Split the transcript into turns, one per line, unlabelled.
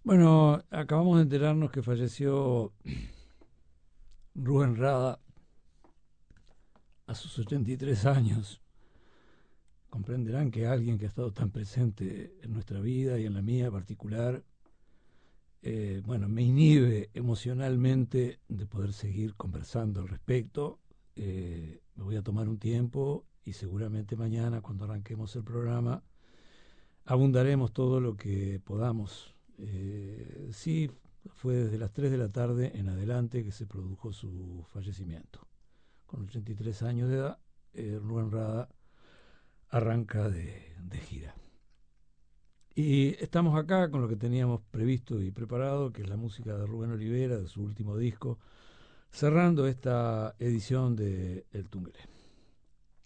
Bueno, acabamos de enterarnos que falleció Rubén Rada a sus 83 años. Comprenderán que alguien que ha estado tan presente en nuestra vida y en la mía particular, bueno, me inhibe emocionalmente de poder seguir conversando al respecto. Me voy a tomar un tiempo y seguramente mañana, cuando arranquemos el programa, abundaremos todo lo que podamos. Sí, fue desde las 3 de la tarde en adelante que se produjo su fallecimiento. Con 83 años de edad, Rubén Rada arranca de gira. Y estamos acá con lo que teníamos previsto y preparado, que es la música de Rubén Olivera, de su último disco, cerrando esta edición de El Tungelé.